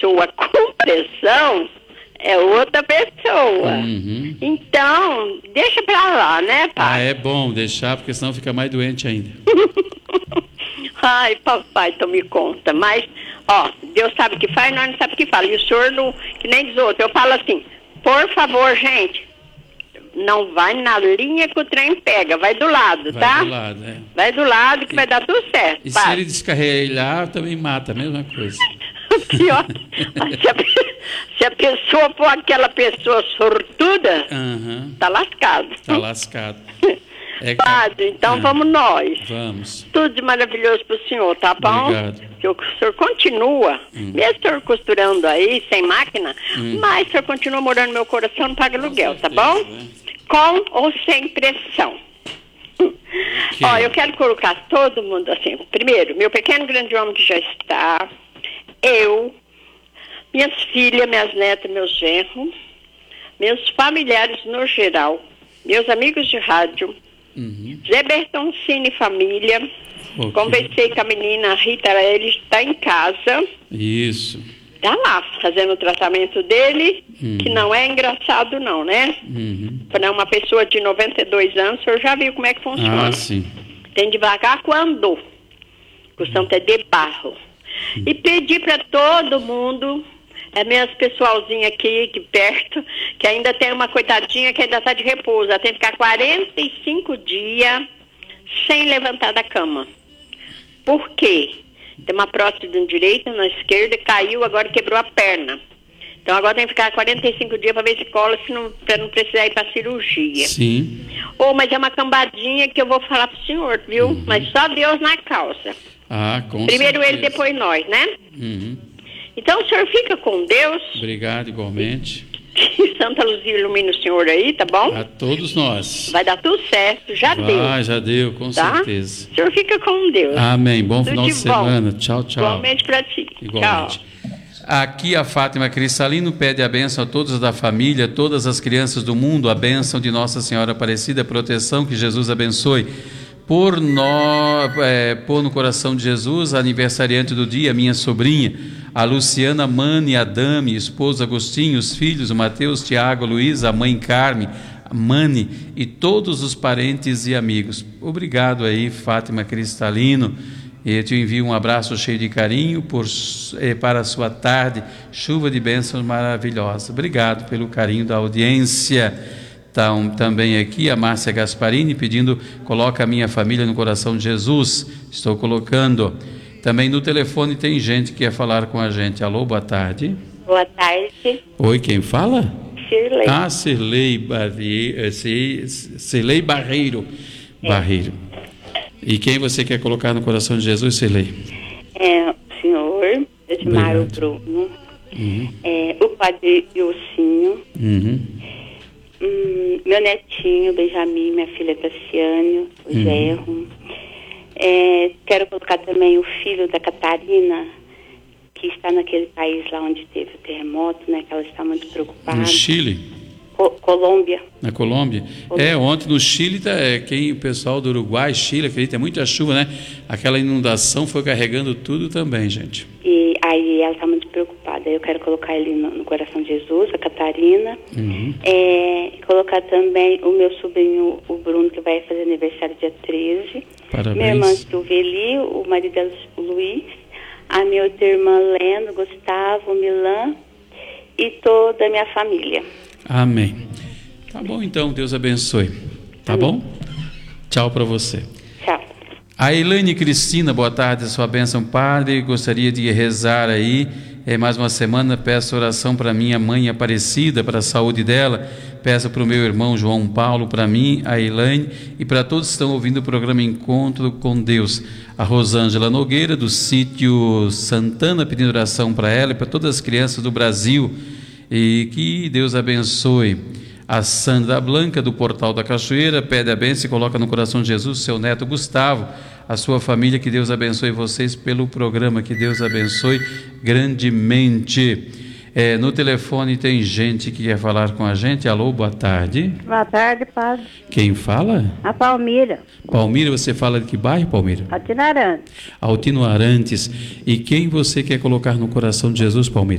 pessoa com pressão é outra pessoa. Uhum. Então, deixa pra lá, né, pai? É bom deixar, porque senão fica mais doente ainda. Ai, papai, tu me conta. Mas, ó, Deus sabe o que faz, nós não sabemos o que fala. E o senhor, não, que nem diz outro, eu falo assim, por favor, gente, não vai na linha que o trem pega, vai do lado, tá? Vai do lado, é. Vai do lado que vai dar tudo certo. E se ele descarrilhar, também mata, a mesma coisa. Pior, se a pessoa for aquela pessoa sortuda, tá lascado. Tá lascado. Padre, então vamos nós. Vamos. Tudo de maravilhoso pro senhor, tá bom? Obrigado. Que o senhor continua, mesmo o senhor costurando aí, sem máquina, mas o senhor continua morando no meu coração, não paga aluguel, tá bom? Com ou sem pressão. Ó, eu quero colocar todo mundo assim. Primeiro, meu pequeno grande homem que já está, eu, minhas filhas, minhas netas, meus genros, meus familiares no geral, meus amigos de rádio, Zé Bertoncini e família. Conversei com a menina Rita, ele está em casa. Isso. Tá lá, fazendo o tratamento dele, que não é engraçado não, né? Para uma pessoa de 92 anos, o senhor já viu como é que funciona. Ah, sim. Tem devagar quando costumam ter de barro. E pedir para todo mundo, minhas pessoalzinhas aqui perto, que ainda tem uma coitadinha que ainda está de repouso. Ela tem que ficar 45 dias sem levantar da cama. Por quê? Tem uma prótese na direita, na esquerda, caiu, agora quebrou a perna. Então agora tem que ficar 45 dias para ver se cola, para não precisar ir para cirurgia. Sim. Mas é uma cambadinha que eu vou falar pro senhor, viu? Mas só Deus na causa. Ah, com Primeiro certeza. ele, depois nós, né? Então o senhor fica com Deus. Obrigado, igualmente. Que Santa Luzia ilumine o senhor aí, tá bom? A todos nós. Vai dar tudo certo, já deu. Já deu, com certeza. O senhor fica com Deus. Amém. Bom Tudo final de semana. Tchau, tchau. Igualmente pra ti. Igualmente. Tchau. Aqui a Fátima Cristalino pede a bênção a todos da família, todas as crianças do mundo, a bênção de Nossa Senhora Aparecida, a proteção, que Jesus abençoe. Pôr no coração de Jesus, a aniversariante do dia, minha sobrinha, a Luciana Mani Adame, esposo Agostinho, os filhos, o Mateus, Tiago, Luísa, a mãe Carme, a Mani e todos os parentes e amigos. Obrigado aí, Fátima Cristalino. Eu te envio um abraço cheio de carinho para a sua tarde, chuva de bênçãos maravilhosa. Obrigado pelo carinho da audiência. Também aqui a Márcia Gasparini pedindo, coloca a minha família no coração de Jesus. Estou colocando. Também no telefone tem gente que quer falar com a gente. Alô, boa tarde. Boa tarde. Oi, quem fala? Cirlei. Cirlei Barreiro. Barreiro. E quem você quer colocar no coração de Jesus, Cirlei? O senhor, Edmar Bruno, o padre Ilcinho, meu netinho, Benjamin, minha filha Tassiane, o Gerro. Quero colocar também o filho da Catarina, que está naquele país lá onde teve o terremoto, né? Que ela está muito preocupada. No Chile? Colômbia. Na Colômbia? Ontem no Chile, o pessoal do Uruguai, Chile, acredita, é muita chuva, né? Aquela inundação foi carregando tudo também, gente. E aí ela está muito preocupada. Eu quero colocar ele no coração de Jesus, a Catarina. Colocar também o meu sobrinho, o Bruno, que vai fazer aniversário dia 13. Parabéns. Minha irmã Silveli, o marido dela, o Luiz. A minha outra irmã Leno, Gustavo, Milan e toda a minha família. Amém. Tá bom então, Deus abençoe. Tá bom? Tchau para você. Tchau. A Elaine Cristina, boa tarde, sua bênção, padre. Gostaria de rezar aí, mais uma semana, peço oração para minha mãe Aparecida, para a saúde dela. Peço para o meu irmão João Paulo, para mim, a Elaine, e para todos que estão ouvindo o programa Encontro com Deus. A Rosângela Nogueira, do sítio Santana, pedindo oração para ela e para todas as crianças do Brasil. E que Deus abençoe. A Sandra Blanca, do Portal da Cachoeira, pede a bênção e coloca no coração de Jesus seu neto Gustavo, a sua família. Que Deus abençoe vocês pelo programa, que Deus abençoe grandemente. No telefone tem gente que quer falar com a gente. Alô, boa tarde. Boa tarde, padre. Quem fala? A Palmira. Palmira, você fala de que bairro, Palmira? Altino Arantes. Altino Arantes. E quem você quer colocar no coração de Jesus, Palmira?